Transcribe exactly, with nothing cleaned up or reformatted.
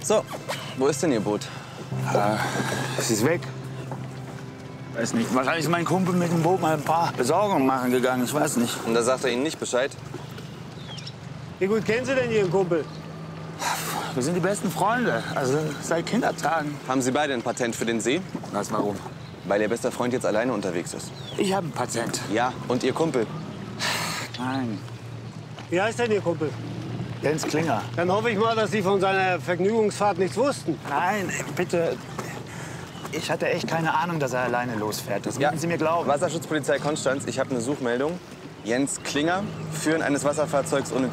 So, wo ist denn Ihr Boot? Äh, es ist weg. Weiß nicht. Wahrscheinlich ist mein Kumpel mit dem Boot mal ein paar Besorgungen machen gegangen. Ich weiß nicht. Und da sagt er Ihnen nicht Bescheid? Wie gut kennen Sie denn Ihren Kumpel? Wir sind die besten Freunde. Also seit Kindertagen. Haben Sie beide ein Patent für den See? Was, warum? Weil Ihr bester Freund jetzt alleine unterwegs ist. Ich habe ein Patent. Ja, und Ihr Kumpel? Nein. Wie heißt denn Ihr Kumpel? Jens Klinger. Dann hoffe ich mal, dass Sie von seiner Vergnügungsfahrt nichts wussten. Nein, bitte. Ich hatte echt keine Ahnung, dass er alleine losfährt. Das müssen Sie mir glauben. Wasserschutzpolizei Konstanz, ich habe eine Suchmeldung. Jens Klinger, Führen eines Wasserfahrzeugs ohne